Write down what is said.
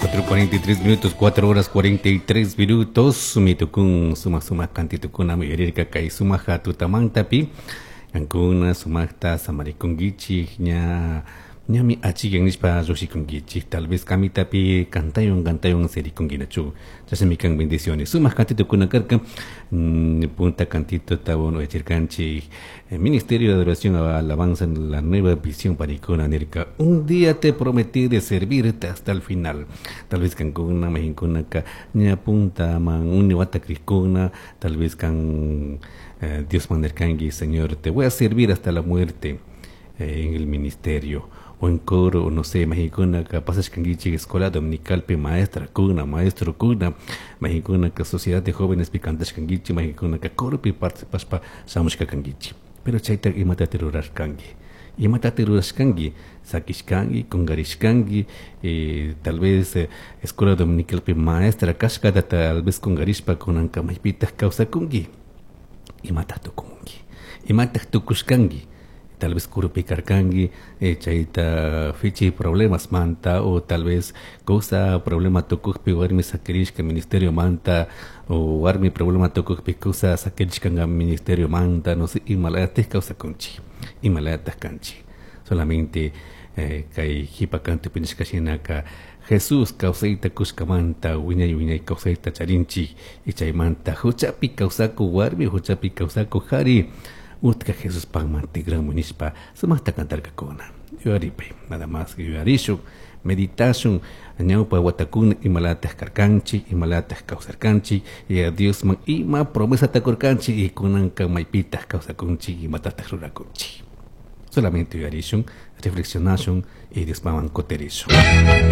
4:43 minutos, 4 horas 43 minutos. Sumitukun suma kantitukuna miririka kay sumaha tutamang tapi. Angkuna sumakta samarikungichi nyami achi yang nispa roshikungichi. Tal vez kami tapi cantayong serikunginachu. Jasemikang bendiciones. Sumah kantitukuna karka punta cantito tabon echirkanchi. Ministerio de Adoración a Alabanza en la nueva visión para Icona Nérica. Un día te prometí de servirte hasta el final. Tal vez cancuna, mexicuna, ni apunta, man, uniwata criscuna, tal vez can Dios mandercangi, Señor, te voy a servir hasta la muerte en el ministerio. O en coro, o no sé, mexicuna, capaz canguichi, escuela dominical, maestra cuna, maestro cuna, mexicuna, sociedad de jóvenes picantes canguichi, mexicuna, coro pi participas pa samushka canguichi. Pero chaita imata terurashkangi, sakishkangi, kongarishkangi, tal vez escuela dominical pe maestra kashkada, tal vez kongarishpa konanka maipitas causa kungi, imata tukungi, imata tukushkangi, tal vez kurupikarkangi, chaita fichi problemas manta, o tal vez causa problema tukukpi warmi sakirishka ministerio manta, o warmi problema tukukpi causa sakirishka ministerio manta, no sé, imalayates causa kunchi, imalayatas kanchi. Solamente kay hipakante pinishkashinaka Jesús causaita kushkamanta, wiñay causaita charinchi, y chaymanta, huchapi causaku warmi, huchapi causaku hari, Utka Jesús Pagmanti Gran Munispa, Samasta Cantar Cacona. Yuaripe, nada más que Yuarishu, Meditation, Añaupa Watakun, Imalatas Carcanchi, Imalatas Causarcanchi, y a Dios man Ima promesa Tacorcanchi, y Kunanka Maipitas Causacunchi, y Matatas Ruracunchi. Solamente Yuarishun, reflexionation y despaman coterizo.